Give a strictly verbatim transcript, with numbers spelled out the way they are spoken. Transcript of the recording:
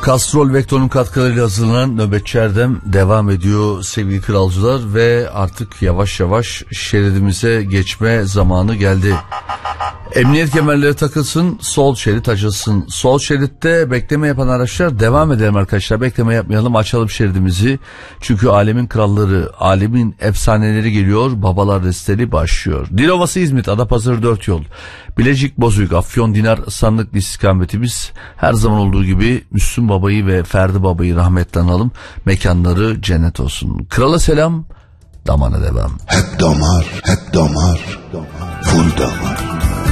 Kastrol Vektor'un katkılarıyla hazırlanan Nöbetçi Erdem devam ediyor sevgili kralcılar ve artık yavaş yavaş şeridimize geçme zamanı geldi. Emniyet kemerleri takılsın, sol şerit açılsın. Sol şeritte bekleme yapan araçlar devam edelim arkadaşlar. Bekleme yapmayalım, açalım şeridimizi. Çünkü alemin kralları, alemin efsaneleri geliyor. Babalar Resteli başlıyor. Dilovası İzmit, Adapazarı dört yol. Bilecik Bozüyük, Afyon Dinar Sandıklı istikametimiz. Her zaman olduğu gibi Müslüm Baba'yı ve Ferdi Baba'yı rahmetle analım. Mekanları cennet olsun. Krala selam, damana devam. Hep damar, hep damar, full damar.